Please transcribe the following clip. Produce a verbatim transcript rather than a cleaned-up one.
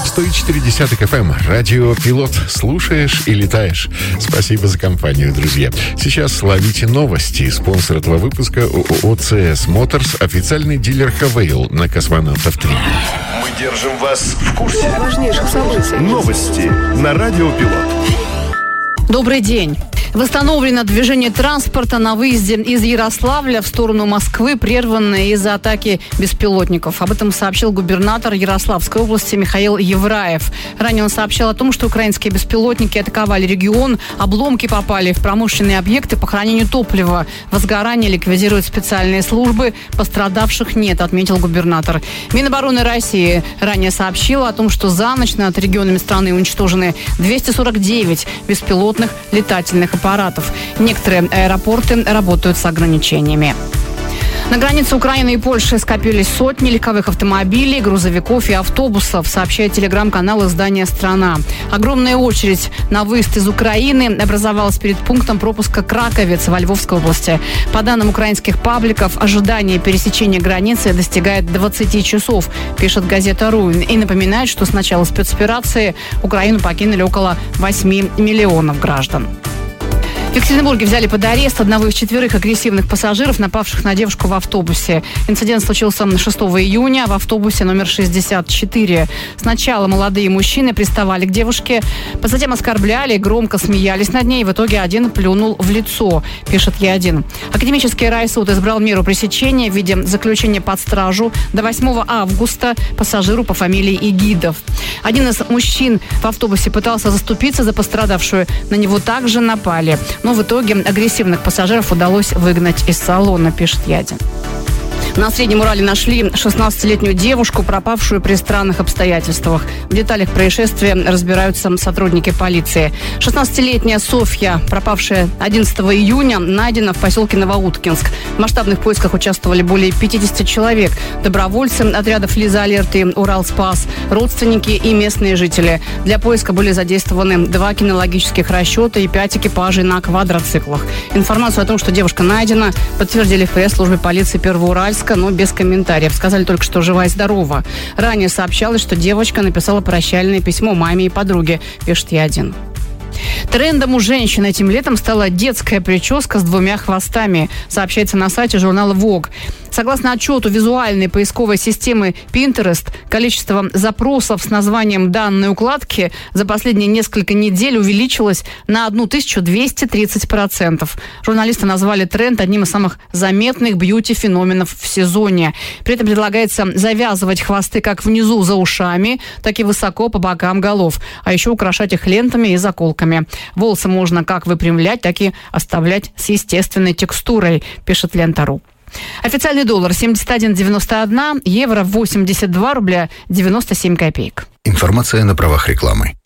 сто четыре эф эм. Радио Пилот. Слушаешь и летаешь. Спасибо за компанию, друзья. Сейчас ловите новости. Спонсор этого выпуска ООО «цэ эс Моторс», официальный дилер «Хавейл» на Космонавтов три. Мы держим вас в курсе важнейших событий. Новости на Радио Пилот. Добрый день. Восстановлено движение транспорта на выезде из Ярославля в сторону Москвы, прерванное из-за атаки беспилотников. Об этом сообщил губернатор Ярославской области Михаил Евраев. Ранее он сообщил о том, что украинские беспилотники атаковали регион, обломки попали в промышленные объекты по хранению топлива. Возгорание ликвидируют специальные службы, пострадавших нет, отметил губернатор. Минобороны России ранее сообщила о том, что за ночь над регионами страны уничтожены двести сорок девять беспилотных летательных аппаратов. Некоторые аэропорты работают с ограничениями. На границе Украины и Польши скопились сотни легковых автомобилей, грузовиков и автобусов, сообщает телеграм-канал издания «Страна». Огромная очередь на выезд из Украины образовалась перед пунктом пропуска Краковец во Львовской области. По данным украинских пабликов, ожидание пересечения границы достигает двадцати часов, пишет газета «Ру». И напоминает, что с начала спецоперации Украину покинули около восьми миллионов граждан. В Екатеринбурге взяли под арест одного из четверых агрессивных пассажиров, напавших на девушку в автобусе. Инцидент случился шестого июня в автобусе номер шестьдесят четыре. Сначала молодые мужчины приставали к девушке, затем оскорбляли, громко смеялись над ней. В итоге один плюнул в лицо, пишет Е один. Академический райсуд избрал меру пресечения в виде заключения под стражу до восьмого августа пассажиру по фамилии Игидов. Один из мужчин в автобусе пытался заступиться за пострадавшую. На него также напали. Но в итоге агрессивных пассажиров удалось выгнать из салона, пишет Е один. На Среднем Урале нашли шестнадцатилетнюю девушку, пропавшую при странных обстоятельствах. В деталях происшествия разбираются сотрудники полиции. шестнадцатилетняя Софья, пропавшая одиннадцатого июня, найдена в поселке Новоуткинск. В масштабных поисках участвовали более пятидесяти человек. Добровольцы отрядов «Лиза Алерт» и «Уралспас», родственники и местные жители. Для поиска были задействованы два кинологических расчета и пять экипажей на квадроциклах. Информацию о том, что девушка найдена, подтвердили в пресс-службе полиции Первоуральска, но без комментариев. Сказали только, что жива и здорова. Ранее сообщалось, что девочка написала прощальное письмо маме и подруге, пишет Е один. Трендом у женщин этим летом стала детская прическа с двумя хвостами, сообщается на сайте журнала Vogue. Согласно отчету визуальной поисковой системы Pinterest, количество запросов с названием данной укладки за последние несколько недель увеличилось на тысячу двести тридцать процентов. Журналисты назвали тренд одним из самых заметных бьюти-феноменов в сезоне. При этом предлагается завязывать хвосты как внизу за ушами, так и высоко по бокам голов, а еще украшать их лентами и заколками. Волосы можно как выпрямлять, так и оставлять с естественной текстурой, пишет Лента.ру. Официальный доллар семьдесят один девяносто один, евро восемьдесят два рубля девяносто семь копеек. Информация на правах рекламы.